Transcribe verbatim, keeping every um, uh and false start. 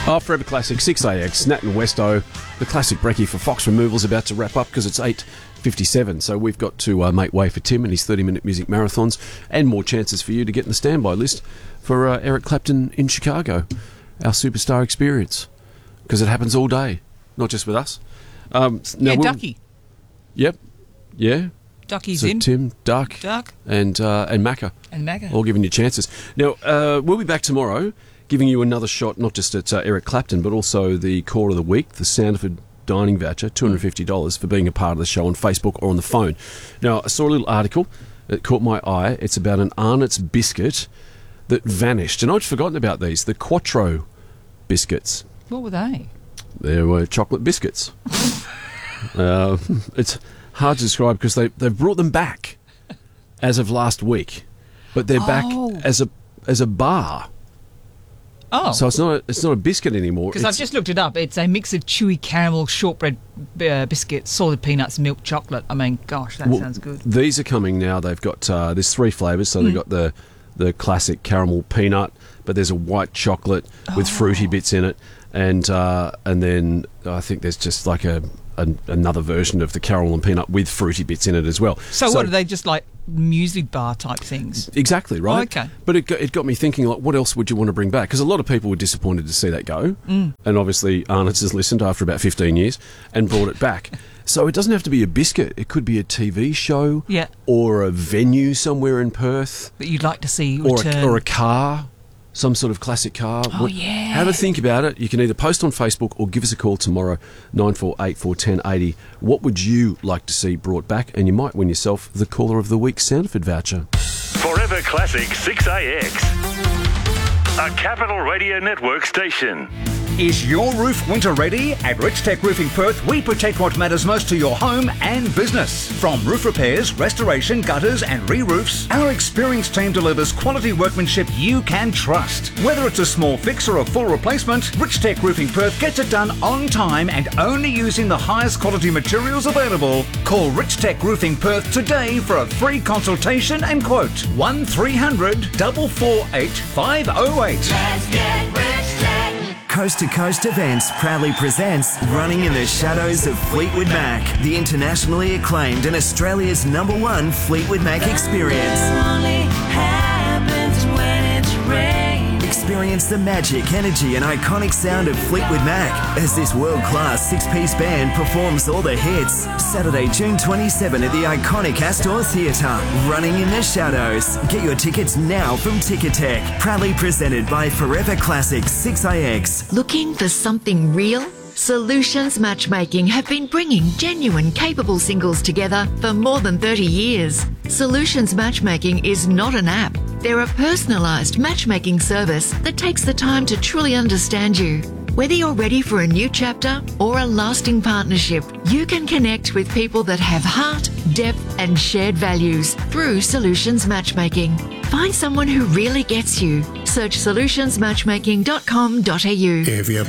Oh, Forever Classic, six A X, Nat and Westo. The classic brekkie for Fox Removal's about to wrap up because it's eight fifty-seven. So we've got to uh, make way for Tim and his thirty-minute music marathons and more chances for you to get in the standby list for uh, Eric Clapton in Chicago, our superstar experience. Because it happens all day, not just with us. Um, now yeah, we'll, Ducky. Yep, yeah. Ducky's so in. Tim, Duck, Duck. and uh, and Macca. And Macca. All giving you chances. Now, uh, we'll be back tomorrow giving you another shot, not just at uh, Eric Clapton, but also the call of the week, the Sanderford dining voucher, two hundred fifty dollars for being a part of the show on Facebook or on the phone. Now, I saw a little article that caught my eye. It's about an Arnott's biscuit that vanished. And I'd forgotten about these, the Quattro biscuits. What were they? They were chocolate biscuits. uh, it's hard to describe because they, they've brought them back as of last week. But they're Oh. back as a as a bar. Oh. So it's not a, it's not a biscuit anymore. Because I've It's- just looked it up. It's a mix of chewy caramel, shortbread uh, biscuits, salted peanuts, milk chocolate. I mean, gosh, that well, sounds good. These are coming now. They've got uh, there's three flavours. So they've got the the classic caramel peanut, but there's a white chocolate with fruity bits in it, and uh, and then I think there's just like a, a another version of the caramel and peanut with fruity bits in it as well. So, what are they, just like muesli bar type things? Exactly, right? Oh, okay. But it got, it got me thinking, like, what else would you want to bring back? Because a lot of people were disappointed to see that go. Mm. And obviously Arnott's has listened after about fifteen years and brought it back. So it doesn't have to be a biscuit. It could be a T V show Yeah. or a venue somewhere in Perth That you'd like to see or return. a, or a car, some sort of classic car. Oh, What- yeah. Have a think about it. You can either post on Facebook or give us a call tomorrow, nine four eight four, one oh eight oh. What would you like to see brought back? And you might win yourself the Caller of the Week Sanderford voucher. Forever Classic six A X. A Capital Radio Network station. Is your roof winter ready? At Rich Tech Roofing Perth, we protect what matters most to your home and business. From roof repairs, restoration, gutters and re-roofs, our experienced team delivers quality workmanship you can trust. Whether it's a small fix or a full replacement, Rich Tech Roofing Perth gets it done on time and only using the highest quality materials available. Call Rich Tech Roofing Perth today for a free consultation and quote. one three hundred, four four eight, five oh eight. Let's get Rich Tech. Coast to Coast Events proudly presents Running in the Shadows of Fleetwood Mac, the internationally acclaimed and Australia's number one Fleetwood Mac experience. Experience the magic, energy and iconic sound of Fleetwood Mac as this world-class six-piece band performs all the hits. Saturday, June twenty-seventh at the iconic Astor Theatre. Running in the Shadows. Get your tickets now from Ticketek. Proudly presented by Forever Classic six A X. Looking for something real? Solutions Matchmaking have been bringing genuine, capable singles together for more than thirty years. Solutions Matchmaking is not an app. They're a personalised matchmaking service that takes the time to truly understand you. Whether you're ready for a new chapter or a lasting partnership, you can connect with people that have heart, depth and shared values through Solutions Matchmaking. Find someone who really gets you. Search solutions matchmaking dot com dot a u. If you